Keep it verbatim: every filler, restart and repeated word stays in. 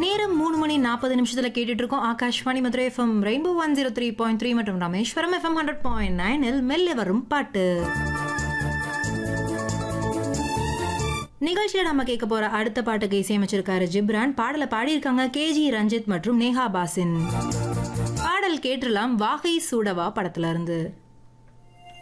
நேரம் மூணு மணி நாற்பது நிமிஷத்துல கேட்டுட்டு இருக்கோம் Akashvani Madurai FM rainbow one zero three point three மற்றும் ராமேஸ்வரம் எஃப்எம் ஹண்ட்ரட் பாயிண்ட் நைனில் மெல்ல வரும் பாட்டு நிகழ்ச்சியில நம்ம கேட்க போற அடுத்த பாட்டுக்கு இசையமைச்சிருக்காரு ஜிப்ரான். பாடலை பாடியிருக்காங்க கேஜி ரஞ்சித் மற்றும் நேஹா பாசின். பாடல் கேட்டுலாம் வாகை சூடவா படத்துல இருந்து.